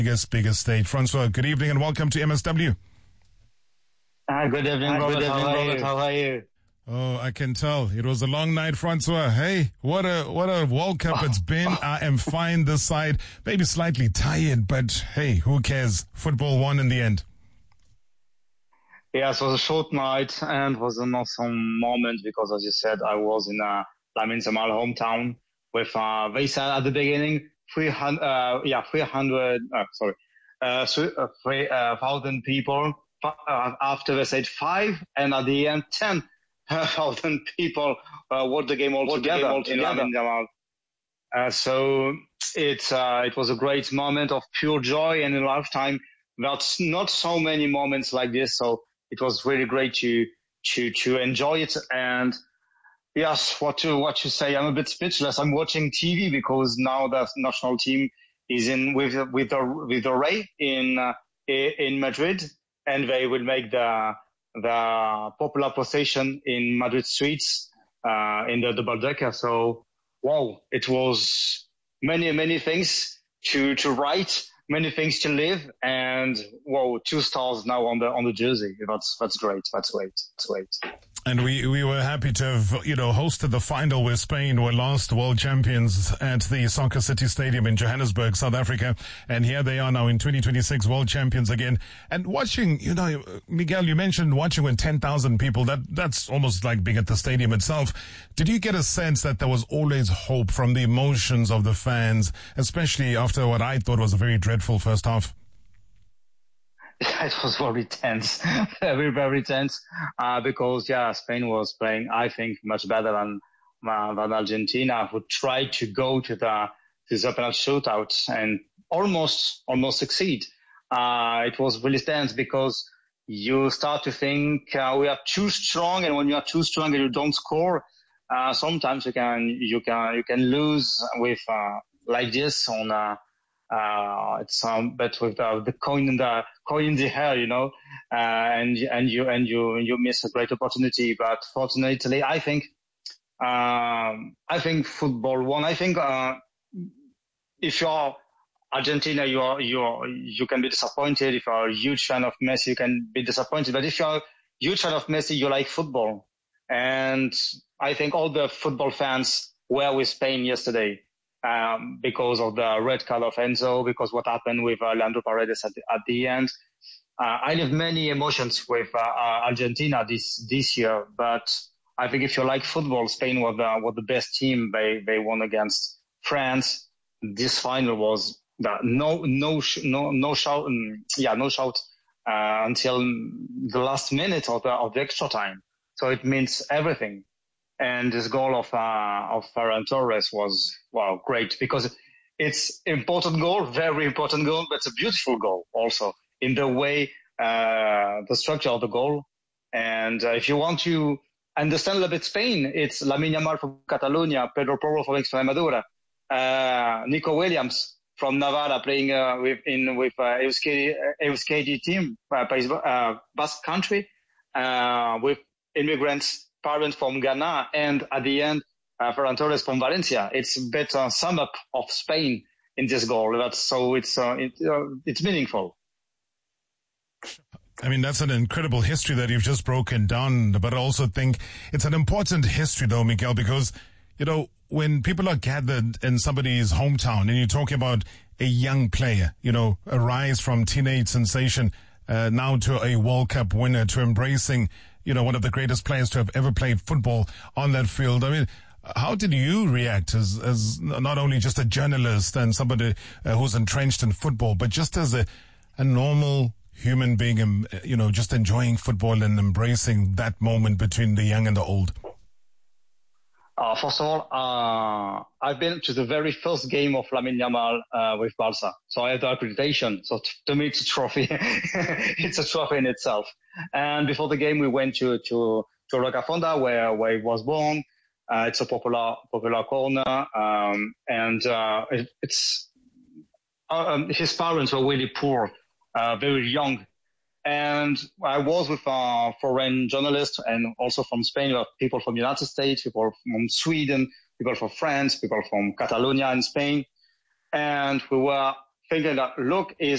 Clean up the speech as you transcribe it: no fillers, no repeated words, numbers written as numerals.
biggest stage. Francois, good evening and welcome to MSW. Good evening, Robert. How are you? Oh, I can tell. It was a long night, Francois. Hey, what a World Cup it's been. I am fine this side. Maybe slightly tired, but hey, who cares? Football won in the end. Yeah, it was a short night and was an awesome moment because, as you said, I was in Lamine Yamal hometown with, they said at the beginning, 3,000 people. After they said 5, and at the end, 10,000 people watched the game all together in Lamine Yamal. So it was a great moment of pure joy, and in a lifetime, there's not so many moments like this. So it was really great to enjoy it. And yes, what to say? I'm a bit speechless. I'm watching TV because now the national team is in with the Rey in Madrid, and they will make the popular procession in Madrid streets in the double-decker. So wow, it was many things to write, many things to live, and wow, 2 stars now on the jersey. That's great. That's great. And we were happy to have, hosted the final where Spain were last world champions at the Soccer City Stadium in Johannesburg, South Africa. And here they are now in 2026 world champions again. And watching, Miguel, you mentioned watching with 10,000 people. That's almost like being at the stadium itself. Did you get a sense that there was always hope from the emotions of the fans, especially after what I thought was a very dreadful first half? It was very tense, very tense, because Spain was playing, I think, much better than Argentina, who tried to go to the penalty shootout and almost succeed. It was really tense because you start to think we are too strong, and when you are too strong and you don't score, sometimes you can lose with like this on. But with the coin in the air, and you miss a great opportunity. But fortunately, I think football won. I think if you're Argentina, you can be disappointed. If you're a huge fan of Messi, you can be disappointed. But if you're a huge fan of Messi, you like football. And I think all the football fans were with Spain yesterday. Because of the red card of Enzo, because what happened with Leandro Paredes at the end. I have many emotions with Argentina this year, but I think if you like football, Spain was the best team. They won against France. This final was no shout until the last minute of the extra time. So it means everything. And this goal of Ferran Torres was, great, because it's important goal, very important goal, but it's a beautiful goal also in the way, the structure of the goal. And if you want to understand a little bit Spain, it's Lamine Yamal from Catalonia, Pedro Porro from Extremadura, Nico Williams from Navarra playing with Euskadi team, Basque country, with immigrants. Parents from Ghana, and at the end, Ferran Torres from Valencia. It's a better sum up of Spain in this goal. It's meaningful. I mean, that's an incredible history that you've just broken down, but I also think it's an important history though, Miguel, because, when people are gathered in somebody's hometown and you're talking about a young player, a rise from teenage sensation, now to a World Cup winner, to embracing one of the greatest players to have ever played football on that field. I mean, how did you react as not only just a journalist and somebody who's entrenched in football, but just as a normal human being, just enjoying football and embracing that moment between the young and the old? First of all, I've been to the very first game of Lamine Yamal with Barca, so I have the accreditation. So to me, it's a trophy. It's a trophy in itself. And before the game, we went to Rocafonda, where he was born. It's a popular corner, and his parents were really poor, very young. And I was with foreign journalists and also from Spain, people from the United States, people from Sweden, people from France, people from Catalonia and Spain. And we were thinking that, look, is